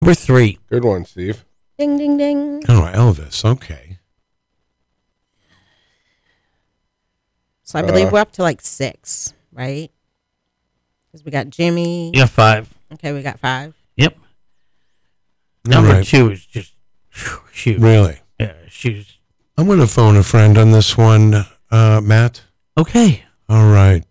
Number 3. Good one, Steve. Ding, ding, ding. Oh, Elvis. Okay. So I believe we're up to like 6, right? Because we got Jimmy. You got 5. Okay, we got 5. Yep. All Number right. 2 is just huge. Really? Yeah, she's I'm going to phone a friend on this one, Matt. okay. All right.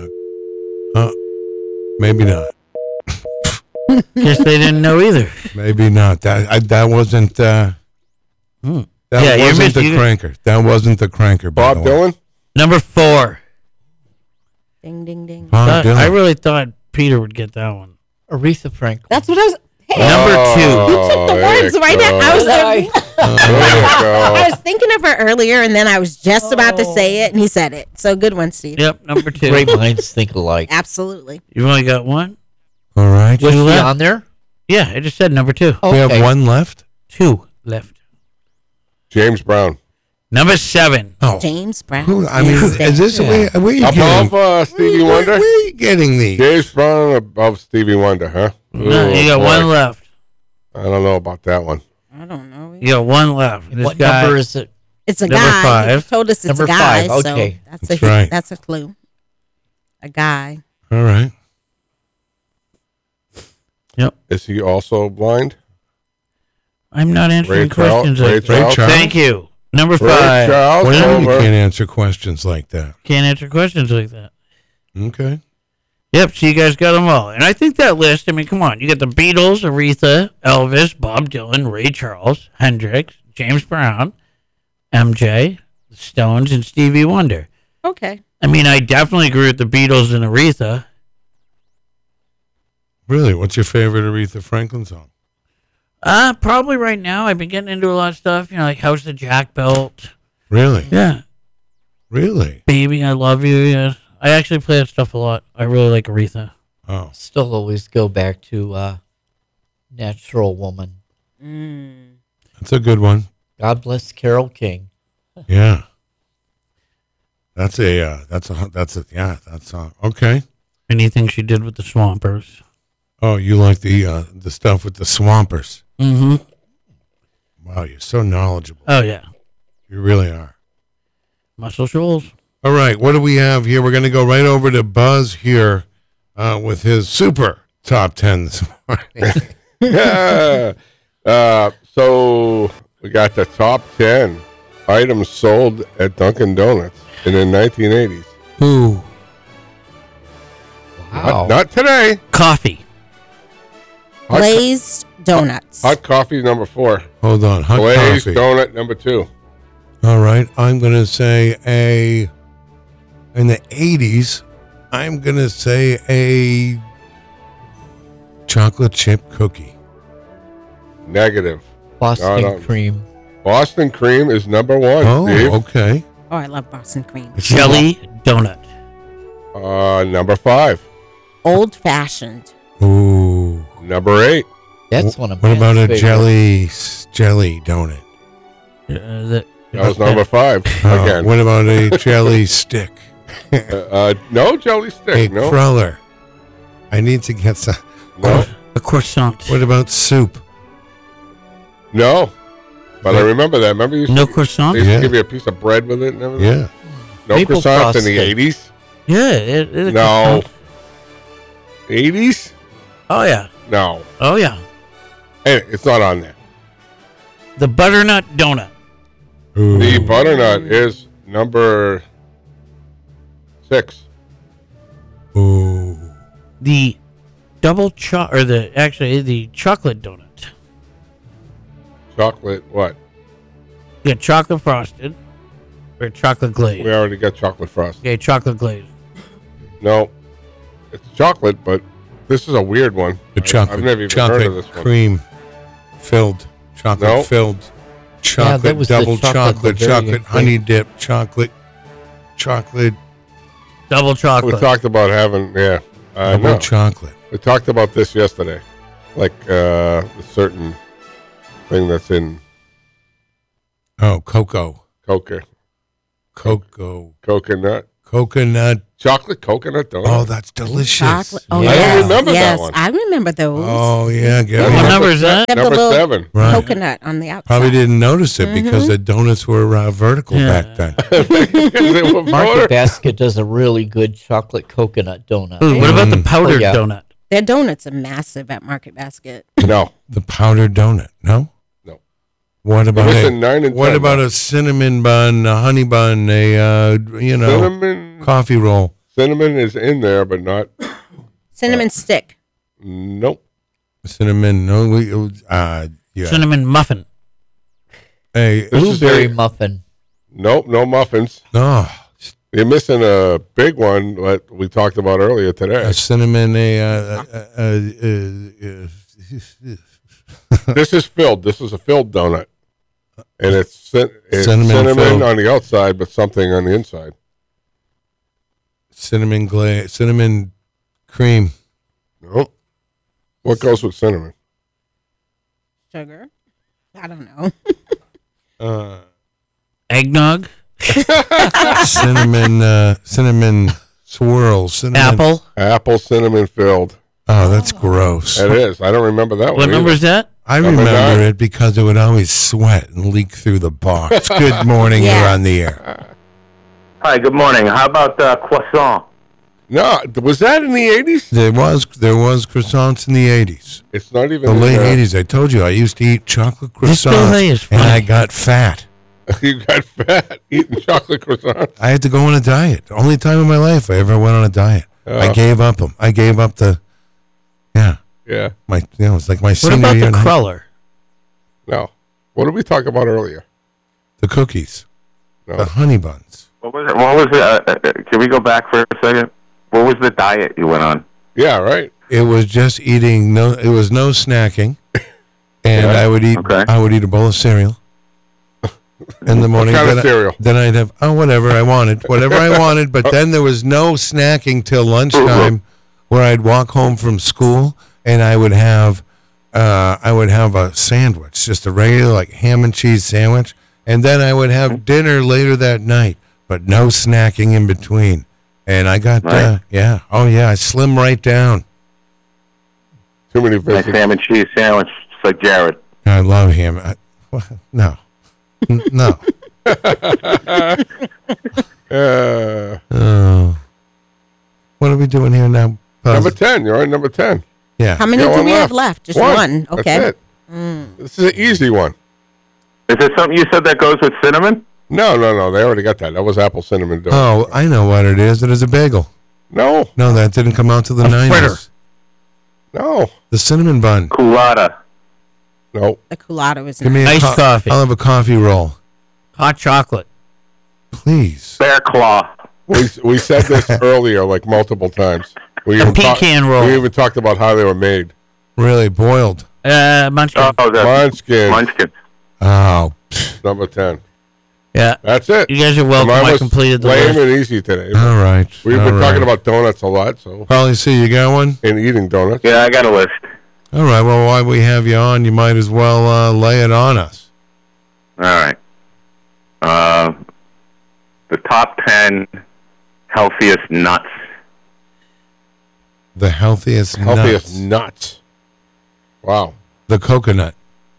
Maybe not. Guess they didn't know either. Maybe not. That wasn't. That Yeah, you wasn't missed- the you- cranker. That wasn't the cranker. by Bob the way. Dylan? Number 4. Ding, ding, ding. Bob Dylan. I really thought Peter would get that one. Aretha Franklin. That's what I was. Hey, Number 2. you took the there words you right go. out. I was. There you I go. was thinking of her earlier, and then I was just about to say it, and he said it. So good one, Steve. Yep, number 2. Great minds think alike. Absolutely. You've only got one? All right. Was Two she left. on there? Yeah, I just said number 2. Okay. We have one left. 2 left. James Brown. Number 7. Oh, James Brown. who? I mean, is this Yeah. where you getting? Above Stevie Wonder? Where are you getting these? James Brown above Stevie Wonder, huh? No, Ooh, you got boy. one left. I don't know about that one. I don't know. You got one left. This What guy, number is it? It's a Number guy. 5. He told us it's Number a guy. 5, okay. So That's right. That's a clue. A guy. All right. Is he also blind? I'm not answering Ray Charles? questions Ray like that. Charles? Thank you. Number Ray 5. Charles Well, now you over. can't answer questions like that. Can't answer questions like that. Okay. Yep, so you guys got them all. And I think that list, I mean, come on. You got the Beatles, Aretha, Elvis, Bob Dylan, Ray Charles, Hendrix, James Brown, MJ, the Stones, and Stevie Wonder. Okay. I mean, I definitely agree with the Beatles and Aretha. Really? What's your favorite Aretha Franklin song? Probably right now. I've been getting into a lot of stuff, you know, like House the Jack Built. Really? Yeah. Really? Baby, I Love You. Yeah. I actually play that stuff a lot. I really like Aretha. Oh. Still always go back to Natural Woman. That's a good one. God bless Carole King. Yeah. That's okay. Anything she did with the Swampers. Oh, you like the stuff with the Swampers. Mm-hmm. Wow, you're so knowledgeable. Oh, yeah. You really are. Muscle Shoals. All right, what do we have here? We're going to go right over to Buzz here with his super top 10 this morning. Yeah. So we got the top 10 items sold at Dunkin' Donuts in the 1980s. Ooh. Wow. Not today. Coffee. Hot, Glazed donuts. hot coffee number 4. Hold on, hot Glazed coffee. donut number 2. All right, I'm going to say in the 80s, I'm going to say a chocolate chip cookie. Negative. Boston No. cream. Boston cream is number 1, Oh, Steve. okay. Oh, I love Boston cream. Jelly donut. Number 5. Old fashioned. Ooh. Number 8. That's one of What my about a favorites. jelly donut? That was number 5. Again. What about a jelly stick? No jelly A stick. No. cruller. I need to get some. No. A croissant. What about soup? No. But I remember that. Remember you No they croissant? used Yeah. to give you a piece of bread with it and everything? Yeah. No Maple croissants in the frosting. 80s? Yeah. It No. 80s? Oh, yeah. No. Oh, yeah. Hey, it's not on there. The butternut donut. Ooh. The butternut is number 6. Ooh. The double the chocolate donut. Chocolate what? You got chocolate frosted or chocolate glazed. We already got chocolate frost. Okay, chocolate glazed. No. It's chocolate, but this is a weird one. The chocolate, I've never even chocolate heard of this one. cream filled, chocolate No. filled, chocolate that was the double chocolate chocolate, chocolate Bavarian honey dip, chocolate, Double We chocolate. talked about having, yeah. double No. chocolate. We talked about this yesterday. Like a certain thing that's in Oh, cocoa, coca. cocoa, Coconut. Coconut. Chocolate coconut donut. Oh, that's delicious. Chocolate. Oh, Yeah. I don't yes, remember that yes. one. I remember those. Oh, yeah. Get That's me. What number is that? They have the Number little 7. Right. coconut on the outside. Probably didn't notice it because the donuts were vertical Yeah. back then. They were Market powder. Basket does a really good chocolate coconut donut. Ooh, what about the powdered Oh, yeah. donut? Their donuts are massive at Market Basket. No. The powdered donut. No? No. What about missing 9 and 10 about now. a cinnamon bun, a honey bun, a Cinnamon. coffee roll? Cinnamon is in there, but not. Cinnamon stick. Nope. Cinnamon. No, yeah. Cinnamon muffin. Hey, This is Blueberry a- muffin. Nope. No muffins. no, You're missing a big one that we talked about earlier today. a cinnamon. This is filled. This is a filled donut, and it's Cinnamon cinnamon filled. on the outside, but something on the inside. cinnamon cream. Nope. What goes with cinnamon? Sugar. I don't know. Eggnog. Cinnamon swirls. Cinnamon. Apple. Apple cinnamon filled. Oh, that's gross. It is. I don't remember that What one. number either. is that? I Number remember 9. it because it would always sweat and leak through the box. Good morning, Yeah. you're on the air. Hi, good morning. How about croissant? No, was that in the 80s? There was croissants in the 80s. It's not even The in late the- 80s. I told you I used to eat chocolate This Bill Hay is croissants and funny. I got fat. You got fat eating chocolate croissants. I had to go on a diet. Only time in my life I ever went on a diet. I gave up them. I gave up the Yeah. it's like my What senior about year. the in high- cruller? No. What did we talk about earlier? The cookies. No. The honey buns. What was it? Can we go back for a second? What was the diet you went on? Yeah, right. It was just eating it was no snacking. And Yeah, I would eat okay. a bowl of cereal in the morning. kind of Then cereal? Then I'd have whatever I wanted. But then there was no snacking till lunchtime where I'd walk home from school and I would have a sandwich, just a regular like ham and cheese sandwich, and then I would have dinner later that night, but no snacking in between. And I got Right. I slimmed right down. Too many Nice visits. ham and cheese sandwich, just like Jared. I love him. No. No. Oh. What are we doing here now? Number 10. You're on number 10. Yeah. How many Yeah, do one we have left. left? Just one. Okay. That's it. This is an easy one. Is there something you said that goes with cinnamon? No. They already got that. That was apple cinnamon donut. Oh, I know what it is. It is a bagel. No. No, that didn't come out till the A 90s. fritter. No. The cinnamon bun. Culotta. No. The culotta was Give me a Iced coffee. I'll have a coffee roll. Hot chocolate. Please. Bear claw. We said this earlier, like multiple times. We A even talk- pecan roll. We even talked about how they were made. Really boiled. Munchkin. Oh, the Munchkin, Munchkin. Oh. number 10. Yeah. That's it. You guys are welcome. Mine I was completed the lame list. and easy today. All right. We've All been talking right. about donuts a lot, so Polly C, you got one? and eating donuts. Yeah, I got a list. All right. Well, while we have you on, you might as well lay it on us. All right. The top 10 healthiest nuts. The healthiest Healthiest nuts. nuts. Wow. The coconut.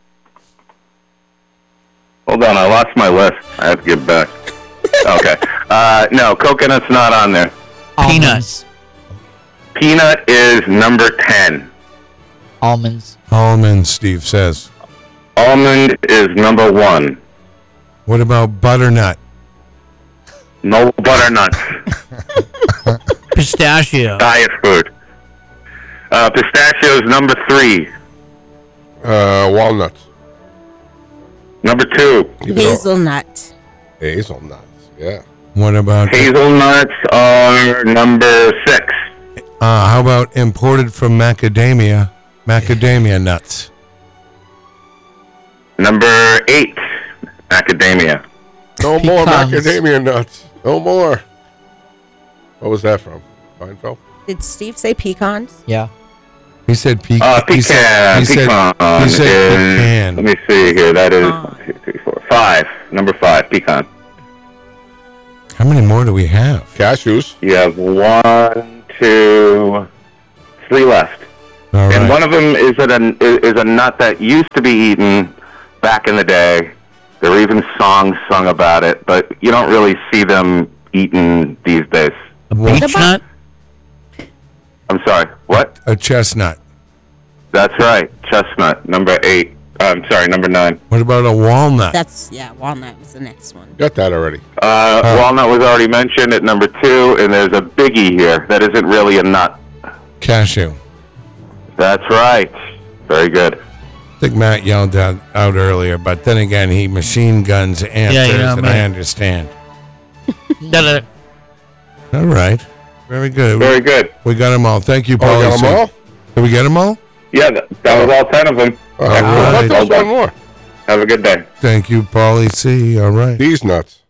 Hold on, I lost my list. I have to get back. Okay. No, coconut's not on there. Peanuts. Peanut is number 10. Almonds. Almonds, Steve says. Almond is number 1. What about butternut? No butternuts. Pistachio. Diet food. Pistachio is number 3. Walnuts. Number 2. hazelnut. Hazelnuts. Yeah. What about Hazelnuts are number 6. how about imported from macadamia? Macadamia nuts. Number 8. Macadamia. No more Pecans. macadamia nuts. No more. What was that from? Feinfeld? Did Steve say pecans? Yeah. He said pecan. Pecan. He said Pecan. pecan. Let me see here. That is Pecan. 1, 2, 3, 4, 5. Number 5. Pecan. How many more do we have? Cashews. You have 1, 2, 3 left. All And right. one of them is a nut that used to be eaten back in the day. There were even songs sung about it, but you don't really see them eaten these days. A beech nut? I'm sorry, what? A chestnut. That's right, chestnut, number 8. I'm sorry, number 9. What about a walnut? Walnut was the next one. Got that already. Walnut was already mentioned at number 2, and there's a biggie here that isn't really a nut. Cashew. That's right. Very good. I think Matt yelled out earlier, but then again, he machine guns answers, and I understand. Da-da. All right. Very good. Very good. We got them all. Thank you, Oh, Paul. we got them all? Did we get them all? Yeah, that was all 10 of them. Oh, All I thought right. there was one more. Have a good day. Thank you, Paulie C. All right. These nuts.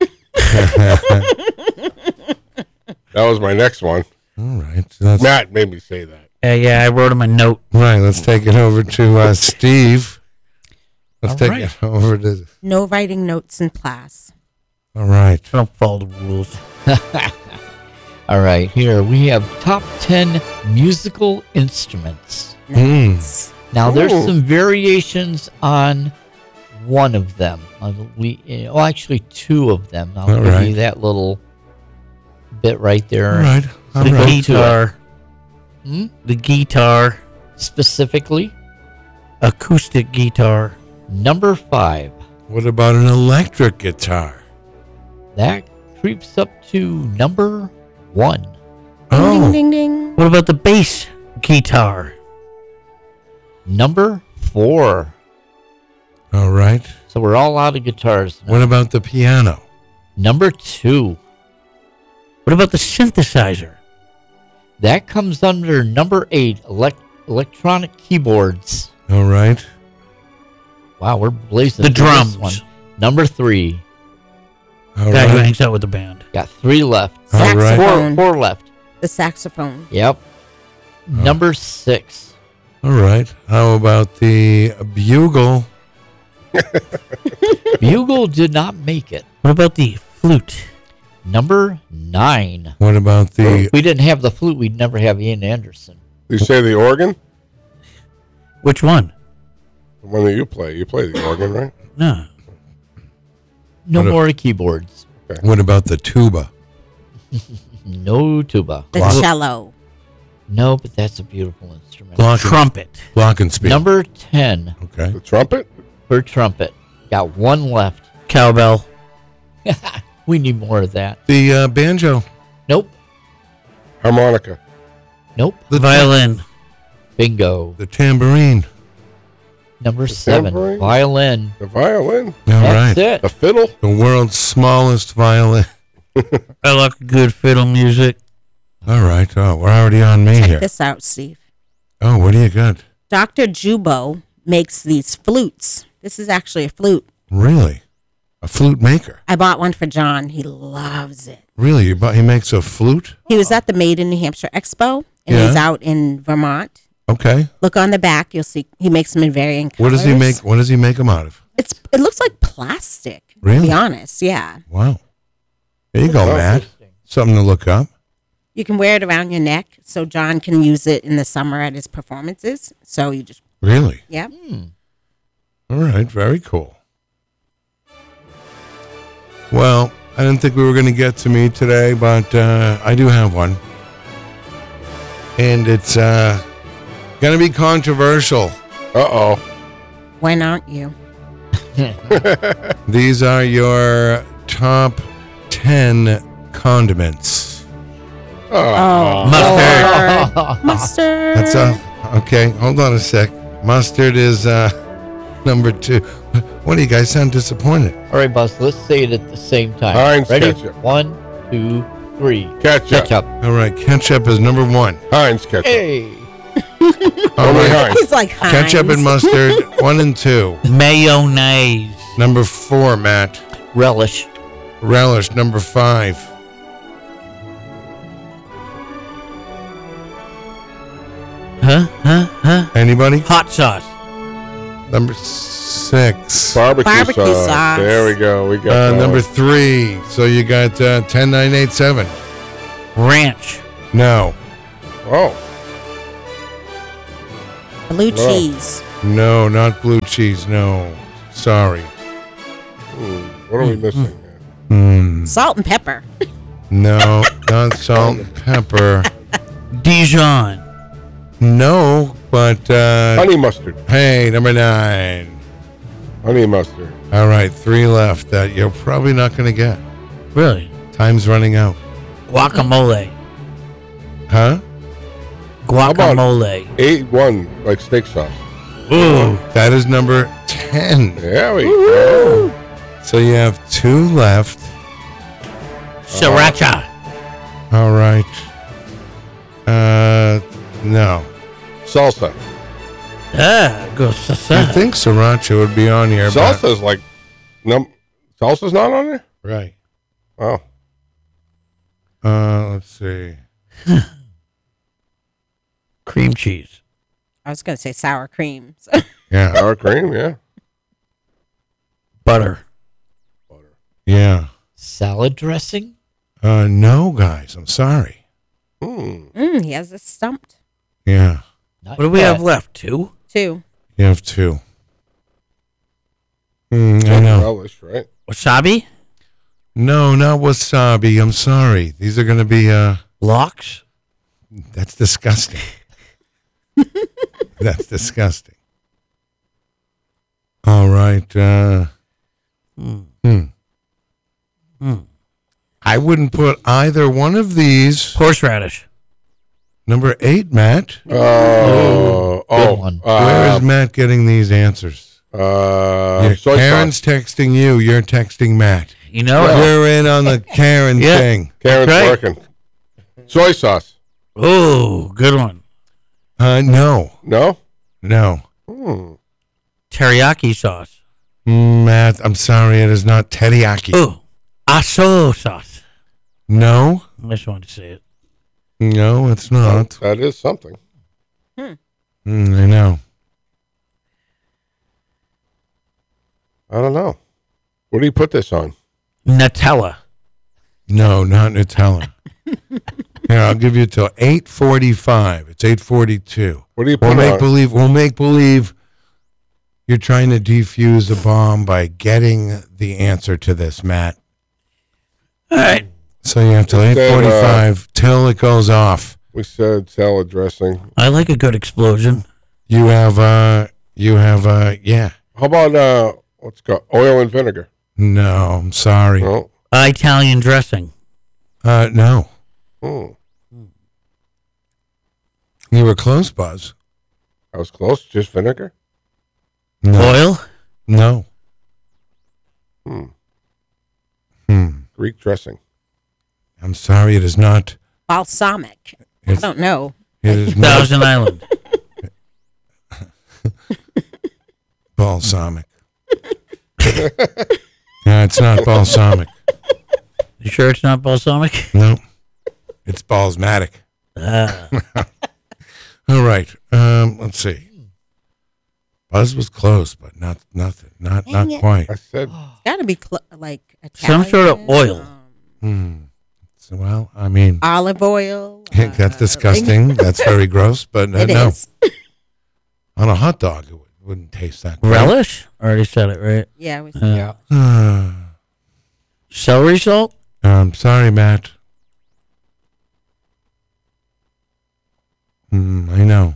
That was my next one. All right. So that's, Matt made me say that. Yeah, I wrote him a note. right. Let's take it over to Steve. Let's All take right. it over to. No writing notes in class. All right. I don't follow the rules. All right, here we have top 10 musical instruments. Nice. Now, there's Ooh. some variations on one of them. Actually, 2 of them. I'll All give right. you that little bit right there. All right. All The right. guitar. Hmm? The guitar. Specifically, Acoustic guitar. number 5. What about an electric guitar? That creeps up to number 1. Ding, Oh, ding, ding. What about the bass guitar? Number 4. all right. So we're all out of guitars now. What about the piano? Number 2. What about the synthesizer? That comes under number 8, electronic keyboards. All right. Wow, we're blazing The through this drums. one. Number 3. All Guy who right. hangs out with the band. Got 3 left. All right. Saxophone. 4 left. The saxophone. Yep. Number 6. All right. How about the bugle? Bugle did not make it. What about the flute? Number 9. What about the We didn't have the flute. We'd never have Ian Anderson. You say the organ? Which one? The one that you play. You play the organ, right? No. No What a- more keyboards. what about the tuba? No tuba. The Wow. cello. No, but that's a beautiful instrument. Trumpet. Glockenspiel. Number 10 Okay. The trumpet? for trumpet. Got 1 left. Cowbell. We need more of that. The banjo. Nope. Harmonica. Nope. The violin. Bingo. The tambourine. Number 7. tambourine? Violin. The violin. All That's right. it. The fiddle. The world's smallest violin. I like good fiddle music. All right. Oh, we're already on me Check here. this out, Steve. Oh, what do you got? Dr. Jubo makes these flutes. This is actually a flute. Really? A flute maker? I bought one for John. He loves it. Really? He makes a flute? He was at the Made in New Hampshire Expo, and Yeah. he's out in Vermont. Okay. Look on the back. You'll see he makes them in varying What colors. does he make? What does he make them out of? It looks like plastic. To Really? be honest, yeah. Wow. There you go, Oh, Matt. Something to look up. You can wear it around your neck, so John can use it in the summer at his performances. So you just, Really? yeah. All right. Very cool. Well, I didn't think we were going to get to me today, but I do have one. And it's going to be controversial. Uh-oh. When aren't you? These are your top 10 condiments. Oh. Mustard. Mustard. That's okay. Hold on a sec. Mustard is number 2. What do you guys sound disappointed? All right, boss. Let's say it at the same time. Heinz Ready? ketchup. 1, 2, 3. Ketchup. Ketchup. All right, ketchup is number 1. Heinz ketchup. Hey. All Only right, Heinz. He's like Heinz. ketchup and mustard 1 and 2. Mayonnaise. Number 4, Matt. Relish. Relish. Number 5. Huh? Anybody? Hot sauce. Number 6. Barbecue sauce. sauce. There we go. We got Number 3. So you got 10, 9, 8, 7. Ranch. No. Oh, Blue Wow. cheese. No, not blue cheese. No. Sorry. what are we missing? Salt and pepper. No, not salt and pepper. Dijon. No, but Honey mustard. hey, number 9. Honey mustard. All right, 3 left that you're probably not going to get. Really? Time's running out. Guacamole. Huh? Guacamole. 8-1, like steak sauce. Ooh. That is number 10. There we go. So you have 2 left. Sriracha. All right. No. Salsa. Go I salsa. think sriracha would be on here. but- Salsa's like, salsa's not on there? Right. Oh. Let's see. Cream cheese. I was going to say sour cream. Yeah. Sour cream, yeah. Butter. Yeah. Salad dressing? No, guys. I'm sorry. He has us stumped. Yeah. Not What do we yet. have left? 2? 2. You have 2. I know. Relish, right? Wasabi? No, not wasabi. I'm sorry. These are going to be, Lox? that's disgusting. That's disgusting. All right. I wouldn't put either one of these. Horseradish. Number 8, Matt. Oh. Good one. Where is Matt getting these answers? Soy Karen's sauce. texting you. You're texting Matt. You know it. You're in on the Karen Yeah. thing. Karen's Right. working. Soy sauce. Ooh, good one. No. No? No. Teriyaki sauce. Matt, I'm sorry. It is not teriyaki. Ooh, aso sauce. No. I just wanted to say it. No, it's not. That is something. I know. I don't know. What do you put this on? Nutella. No, not Nutella. Here, I'll give you till 8:45. It's 8:42. What do you put We'll on? make believe you're trying to defuse a bomb by getting the answer to this, Matt. All right. So you have till 8:45 till it goes off. We said salad dressing. I like a good explosion. You have yeah. How about what's it called? Oil and vinegar. No, I'm sorry. No. Italian dressing. No. Mm. You were close, Buzz. I was close. Just vinegar. No. Oil. No. Greek dressing. I'm sorry, it is not. Balsamic. I It's- don't know. It is not Thousand Island. balsamic. Yeah, it's not balsamic. You sure it's not balsamic? No. It's ballsmatic. Ah. All right. Let's see. Buzz was close, but not Dang it. quite. I said It's got to be like Some sort of Italian, oil. So, well, I mean, olive oil. that's disgusting. That's very gross, but It no. is. On a hot dog, it wouldn't taste that great. Relish? Already said it, right? Yeah. We, Yeah. Celery salt? I'm sorry, Matt. I know.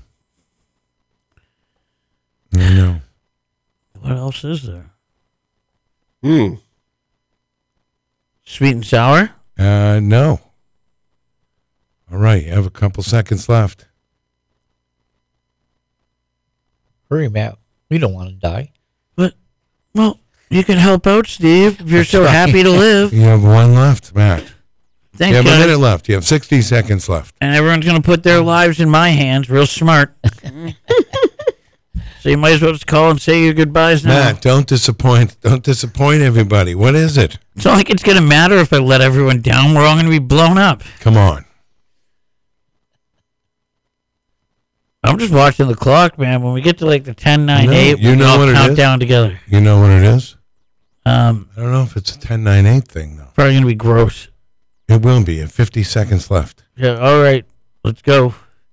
What else is there? Hmm. Sweet and sour? No. All right, you have a couple seconds left. Hurry, Matt. We don't want to die. But, well, you can help out, Steve, if you're so right. happy to live. You have one left, Matt. Thank You have a God. minute left. You have 60 seconds left. And everyone's going to put their lives in my hands. Real smart. So you might as well just call and say your goodbyes now. Matt, don't disappoint everybody. What is it? It's not like it's going to matter if I let everyone down. We're all going to be blown up. Come on. I'm just watching the clock, man. When we get to like the 10, 9, No, 8, you we know all what it count is? down together. You know what it is? I I don't know if it's a 10, 9, 8 thing, though. Probably going to be gross. It will be. 50 seconds left. Yeah, all right. Let's go.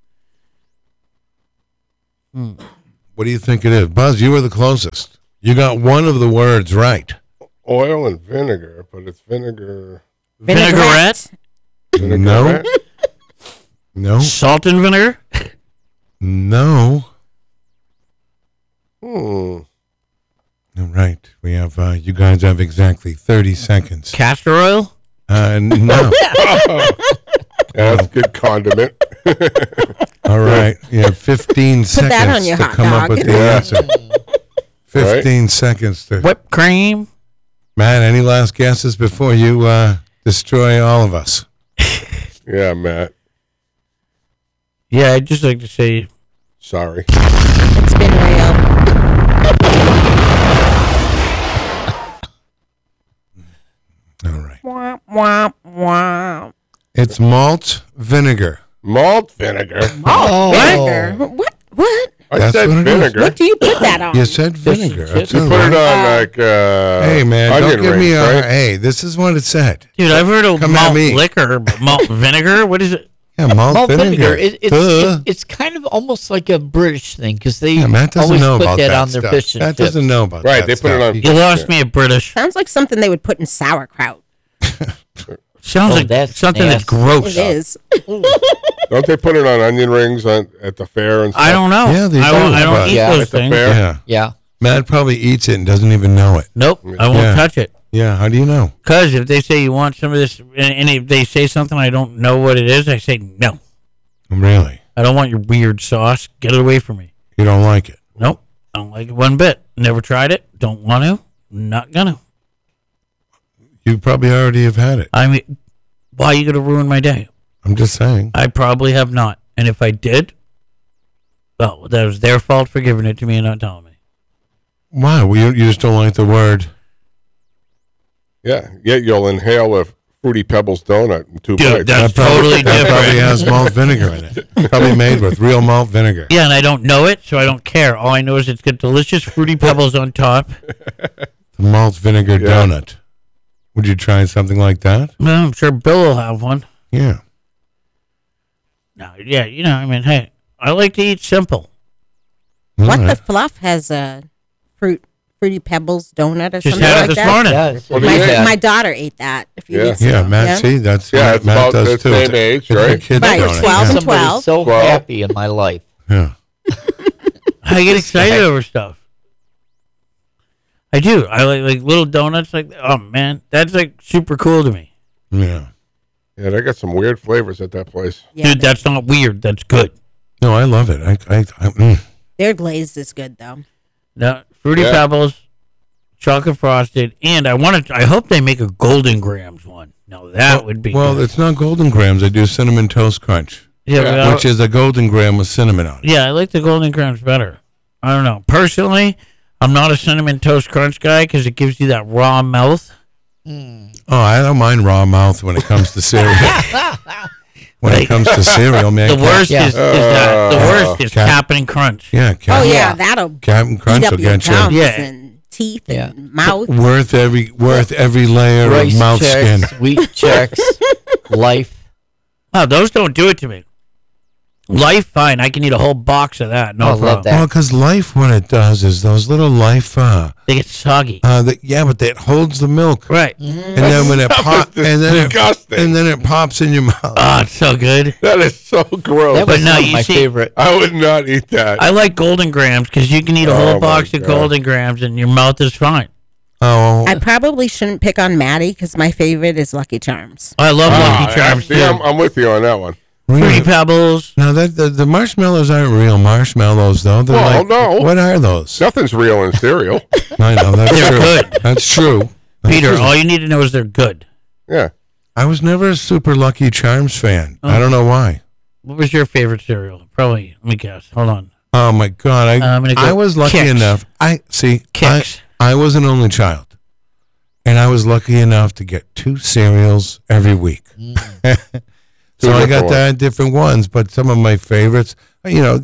What do you think it is? Buzz, you were the closest. You got one of the words right. Oil and vinegar, but it's vinegar. Vinaigrette? No. No. Salt and vinegar? No. Hmm. All right. We have, you guys have exactly 30 seconds. Castor oil? No. Yeah, that's a good condiment. All right. You have 15 seconds that on your to hot come up dog. with the Yeah. answer. 15 seconds to. Whipped cream? Matt, any last guesses before you destroy all of us? Yeah, Matt. Yeah, I'd just like to say Sorry. It's been real. All right. Wah, wah, wah. It's malt vinegar. Malt vinegar. Oh, Vinegar. What? I That's said what it is. vinegar. What do you put that on? You said vinegar. That's You all put it right. on like Hey, man, onion don't give me rings, a. right? Hey, this is what it said. dude, I've heard of Come at malt me. liquor, but malt vinegar? What is it? Yeah, malt, malt vinegar. vinegar. It's kind of almost like a British thing because they Yeah, Matt doesn't always know put about that that on their stuff. fish and Matt chips. doesn't know about Right, that they put it stuff. on- You lost me at British. Sounds like something they would put in sauerkraut. Sounds Oh, like that's something that's nasty. gross. It is. Don't they put it on onion rings at the fair and stuff? I don't know. Yeah, they I do, don't but- eat Yeah. those At the things. fair? Yeah. Yeah. Matt probably eats it and doesn't even know it. Nope, I won't Yeah. touch it. Yeah, how do you know? Because if they say you want some of this, and if they say something I don't know what it is, I say no. Really? I don't want your weird sauce. Get it away from me. You don't like it? Nope, I don't like it one bit. Never tried it. Don't want to. Not gonna. You probably already have had it. I mean, why are you gonna ruin my day? I'm just saying. I probably have not. And if I did, well, that was their fault for giving it to me and not telling me. Why? Well, you just don't like the word. Yeah, yet you'll inhale a Fruity Pebbles donut in 2 Dude, bites. that's totally That probably different. has malt vinegar in it. Probably made with real malt vinegar. Yeah, and I don't know it, so I don't care. All I know is it's got delicious fruity pebbles on top. The malt vinegar Yeah. donut. Would you try something like that? Well, I'm sure Bill will have one. Yeah. No, yeah, you know, I mean, hey, I like to eat simple. All What right. the Fluff has a Fruity Pebbles donut or Just something had it like this that. morning. Yeah, so What you do you My, think? had- my daughter ate that a few Yeah. weeks Yeah, ago. Matt, see, that's Yeah, what it's Matt about does the too. same age, It's a right? kid's Right, donut. 12 Yeah. and 12. so 12. happy in my life. Yeah. I get excited over stuff. I do. I like little donuts. Like, oh man, that's like super cool to me, Yeah. Yeah, they got some weird flavors at that place. Yeah, dude. That's not weird. That's good. No, I love it. their glaze is good though. No, fruity Yeah. pebbles, chocolate frosted, and I hope they make a Golden Grams one. Now that would be Well, good. it's not Golden Grams. I do Cinnamon Toast Crunch, Yeah, but which is a Golden Gram with cinnamon on it. yeah, I like the Golden Grams better. I don't know. Personally, I'm not a cinnamon toast crunch guy because it gives you that raw mouth. Oh, I don't mind raw mouth when it comes to cereal. When it comes to cereal, man. The worst Yeah. is that. The worst is Cap- Captain Crunch. Yeah, Oh Captain, yeah, that'll Captain beat Crunch up will your get you. gums Yeah. and teeth Yeah. and mouth. Worth every layer Rice of mouth skin. checks, wheat checks, life. Oh, those don't do it to me. Life, fine. I can eat a whole box of that. No I problem. love that. Well, because Life, what it does is those little Life, They get soggy. yeah, but it holds the milk, Right. and then when it pops, disgusting. and then it pops in your mouth. Oh, it's so good. That is so gross. That was But no, one of you my see- favorite. I would not eat that. I like Golden Grams because you can eat a Oh, whole my box of God. Golden Grams and your mouth is fine. Oh, I probably shouldn't pick on Maddie because my favorite is Lucky Charms. I love Lucky Charms see, too. I'm with you on that one. Fruity really? Pebbles. Now that the marshmallows aren't real marshmallows, though. They're Well, like, no. what are those? Nothing's real in cereal. I know that's They're true. good. That's true. Peter, all you need to know is they're good. Yeah. I was never a super Lucky Charms fan. I don't know why. What was your favorite cereal? Probably, let me guess. Hold on. Oh my God! I'm gonna go I was lucky Kix. enough. Kix. I was an only child, and I was lucky enough to get 2 cereals every week. So I got different that different ones, but some of my favorites,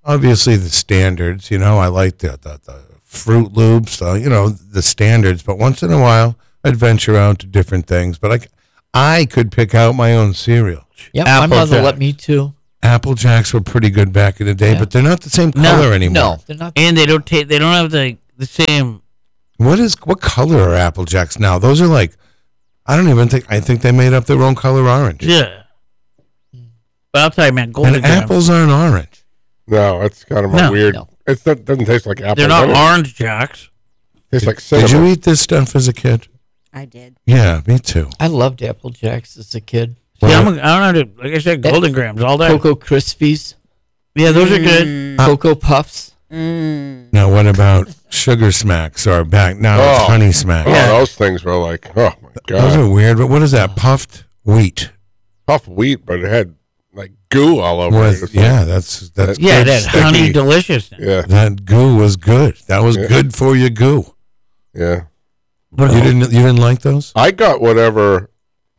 obviously the standards. I like the Fruit Loops, the standards. But once in a while, I'd venture out to different things. But I could pick out my own cereal. Yeah, my Apple mother Jack. let me too. Apple Jacks were pretty good back in the day, Yeah. but they're not the same color anymore. No, they're not. And they don't have the same. What color are Apple Jacks now? Those are like, I think they made up their own color orange. Yeah. But I'll tell you, man, Golden And Grams, apples aren't orange. No, it's kind of No. a weird. No. It doesn't taste like apple. they're not orange Jacks. Tastes like Did cinnamon. you eat this stuff as a kid? I did. Yeah, me too. I loved Apple Jacks as a kid. See, I don't know. Like I said, Golden Grams all day. Cocoa Krispies, Yeah, those are good. Cocoa Puffs. Now, what about Sugar Smacks or back now it's Oh. Honey Smacks? Oh, those things were like, oh my Those god, are weird, but what is that? Puffed wheat. puffed wheat, but it had like goo all over it. It's Yeah, like- that's Yeah, good that sticky. honey deliciousness. yeah, That goo was good. That was Yeah. good for your goo. yeah. But You didn't like those? I got whatever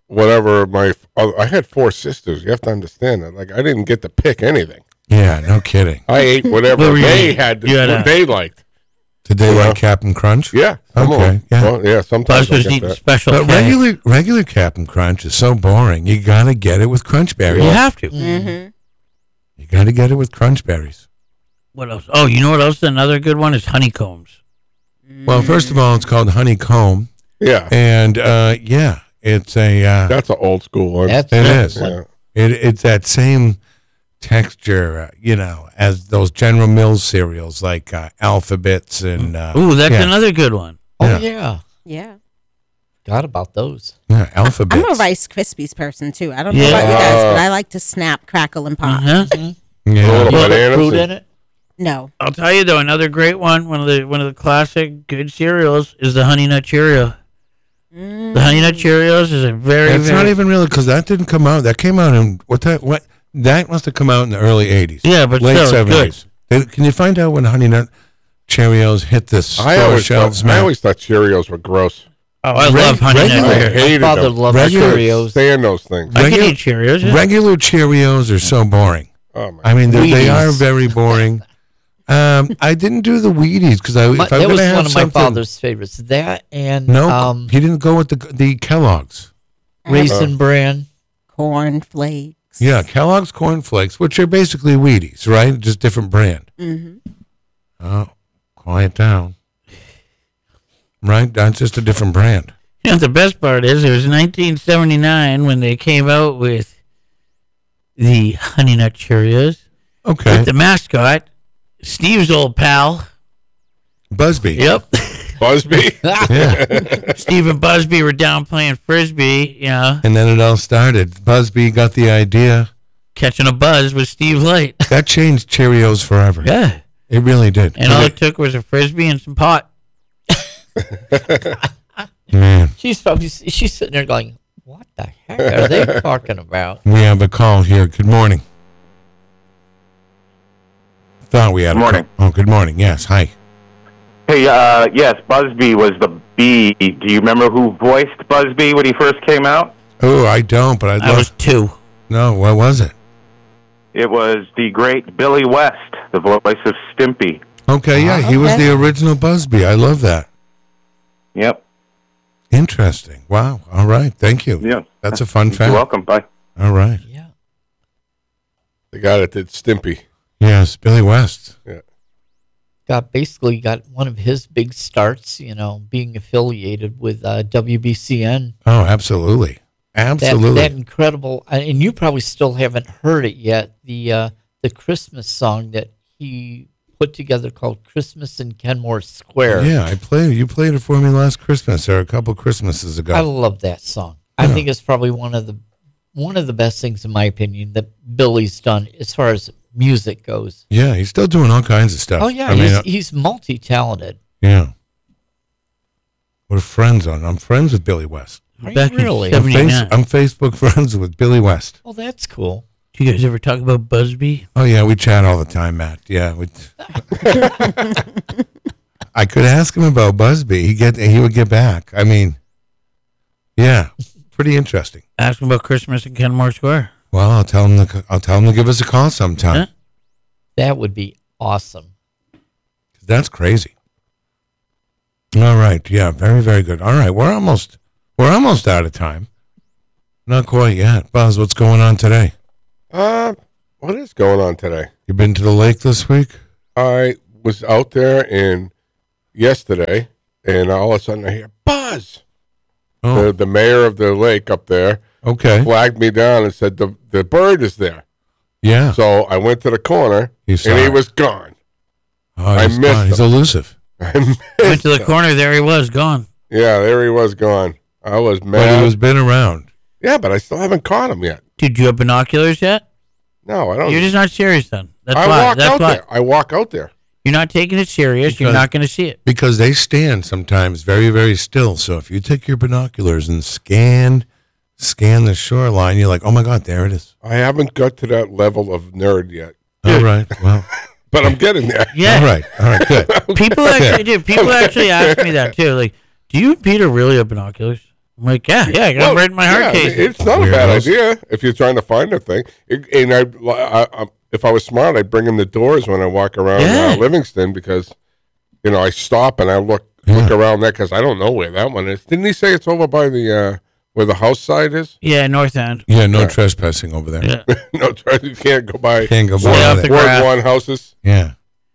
I had 4 sisters. You have to understand that. Like I didn't get to pick anything. Yeah, no kidding. I ate whatever What were you they eating? had, You had what a- they liked. Did they Yeah. like Captain Crunch? Yeah. some of Okay, them. yeah. Well, yeah. Sometimes Buzz was I get eating that. special But K. regular Captain Crunch is so boring. You gotta get it with crunch berries. You have to. Mm-hmm. You gotta get it with crunch berries. What else? Oh, you know what else? Another good one is honeycombs. Well, first of all, it's called honeycomb, Yeah, and it's a that's an old school one. That's It that is. one. yeah. it's that same texture, as those General Mills cereals like Alphabets and Ooh, that's yeah. another good one. Oh Yeah. yeah, Yeah. forgot about those. Alphabets. I'm a Rice Krispies person too. I don't know Yeah. about you guys, but I like to snap, crackle, and pop. Uh-huh. Yeah. Little You put bananas fruit and- in it. No. I'll tell you though, another great one. One of the classic good cereals is the Honey Nut Cheerio. The Honey Nut Cheerios is a very It's not even really because that didn't come out. That came out in what that must have come out in the early '80s. Yeah, but late still, it's '70s. Can you find out when Honey Nut Cheerios hit the store shelves? I always thought Cheerios were gross. Oh, I love Honey regular- Nut I Cheerios. hated My father them. loved Regular- Cheerios. Stand those things. I can Regular- eat Cheerios. Yeah. Regular Cheerios are so boring. Oh my! I mean, they Wheaties. are very boring. I didn't do the Wheaties because if I'm That going was to have one of my something, father's favorites. That and no, he didn't go with the Kellogg's. Raisin Bran. Corn flakes. Yeah, Kellogg's Corn Flakes, which are basically Wheaties, right? Just different brand. Mm-hmm. Oh, quiet down. Right? That's just a different brand. You know, the best part is it was 1979 when they came out with the Honey Nut Cheerios. Okay. With the mascot, Steve's old pal. Busby. Yep. Busby. Yeah. Steve and Busby were down playing Frisbee, And then it all started. Busby got the idea. catching a buzz with Steve Light. That changed Cheerios forever. Yeah. It really did. And all it took was a Frisbee and some pot. Man, She's sitting there going, "What the heck are they talking about?" we have a call here. Good morning. Thought we had Good morning. a call. Oh, good morning. Yes. Hi. Hey, yes, Busby was the bee. Do you remember who voiced Busby when he first came out? Oh, I don't, but I'd I love. was 2. No, what was it? It was the great Billy West, the voice of Stimpy. Okay, yeah, he was Okay. the original Busby. I love that. Yep. Interesting. Wow. All right. Thank you. Yeah. That's a fun fact. You're welcome. Bye. All right. Yeah. The guy that did Stimpy. Yes, Billy West. Basically got one of his big starts, being affiliated with WBCN. Oh, absolutely. Absolutely. That incredible, and you probably still haven't heard it yet. The Christmas song that he put together called "Christmas in Kenmore Square." Yeah, you played it for me last Christmas or a couple Christmases ago. I love that song. I think it's probably one of the best things, in my opinion, that Billy's done as far as music goes. Yeah, he's still doing all kinds of stuff. Oh yeah, I mean, he's multi-talented. yeah. We're friends I'm friends with Billy West. Are you Back in really? seven- 79. I'm Facebook friends with Billy West. Oh, that's cool. Do you guys ever talk about Busby? Oh yeah, we chat all the time, Matt. Yeah, I could ask him about Busby. He would get back. I mean, yeah, pretty interesting. Ask him about Christmas in Kenmore Square. Well, I'll tell him to give us a call sometime. Huh? That would be awesome. That's crazy. All right. Yeah. Very, very good. All right. We're almost out of time. Not quite yet. Buzz, what's going on today? What is going on today? You been to the lake this week? I was out there yesterday, and all of a sudden I hear Buzz. Oh, The mayor of the lake up there okay. flagged me down and said the bird is there. Yeah. So I went to the corner, You saw and he it. was gone. Oh, I he's missed gone. He's him. elusive. Went to the corner. There he was, gone. Yeah, there he was gone. I was But mad. he was been around. Yeah, but I still haven't caught him yet. Dude, you have binoculars yet? No, I don't. You're just not serious then. That's I why. walk That's out why. there. I walk out there. You're not taking it serious. You're Because- not going to see it. Because they stand sometimes very, very still. So if you take your binoculars and scan the shoreline, you're like, oh my God, there it is. I haven't got to that level of nerd yet, All right. Well, but I'm getting there. Yeah. all right. All right. Good. People actually do. People actually ask me that too. Like, do you and Peter really have binoculars? I'm like, yeah, I got them right in my hard yeah, case. it's not a bad Weirdos. idea if you're trying to find a thing. If I was smart, I'd bring in the doors when I walk around Yeah. Livingston because, I stop and I look around there because I don't know where that one is. Didn't he say it's over by the where the house side is? Yeah, North End. Yeah, no trespassing over there. Yeah. No, you can't go by. Can't go Stay by off there. the grass. Ward 1 houses. Yeah.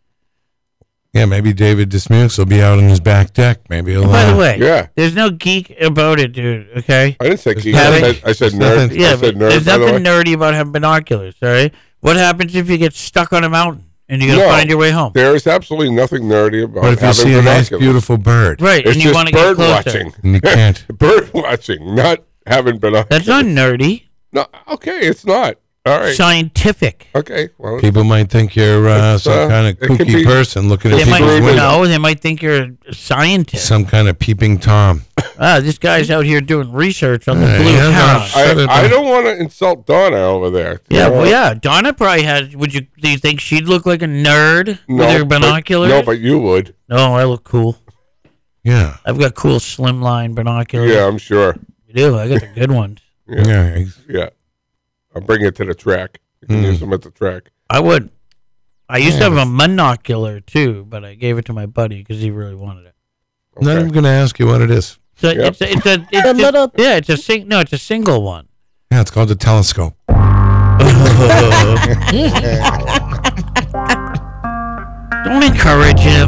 Yeah, maybe David Dismukes will be out on his back deck. Maybe he'll. By the way, Yeah. there's no geek about it, dude. Okay. I didn't say geek. nothing- I said nothing- nerd. Yeah, I but said nerd. there's By the way. nothing nerdy about having binoculars. All right. What happens if you get stuck on a mountain and you got to No. find your way home? There is absolutely nothing nerdy about What if you having see a nice, binoculars. beautiful bird Right, It's and you just want to get bird closer. watching. and you can't? Bird watching, not having binoculars. That's not nerdy. No, okay, it's not. All right. Scientific. Okay. Well, People might think you're It's, some kind of it can kooky be- person looking at They might people's screwed windows. no. They might think you're a scientist. Some kind of peeping Tom. This guy's out here doing research on the Hey, blue yeah, heron. Shut it I down. don't want to insult Donna over there. Yeah, You know? well, yeah. Donna probably has. Do you think she'd look like a nerd No, with her binoculars? No, but you would. No, I look cool. Yeah. I've got cool slimline binoculars. Yeah, I'm sure. I do. I got the good ones. Yeah. Yeah. I'll bring it to the track. You can use them at the track. I would. I used to have a monocular too, but I gave it to my buddy because he really wanted it. Not even going to ask you what it is. So Yep. it's a The just- little- yeah, it's a single one. Yeah, it's called the telescope. Don't encourage him.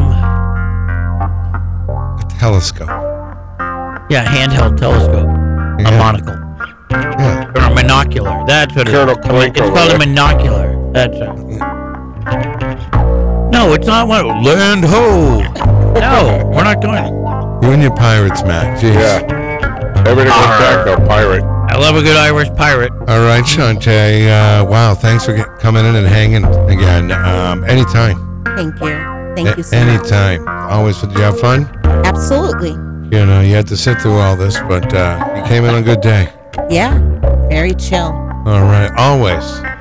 A telescope. Yeah, handheld telescope, a Yeah. monocle, Yeah. or a monocular. That's what Colonel it's Clinko, called. A right? monocular. That's it. No, it's not one. Land ho! No, we're not going. You and your pirates, Matt. Jeez. Yeah. Everything goes back to pirate. I love a good Irish pirate. All right, Shantae. Wow, thanks for coming in and hanging again. Anytime. Thank you. Thank you so much. Anytime. Always. Did you have fun? Absolutely. You know, you had to sit through all this, but you came in on a good day. Yeah. Very chill. All right. Always.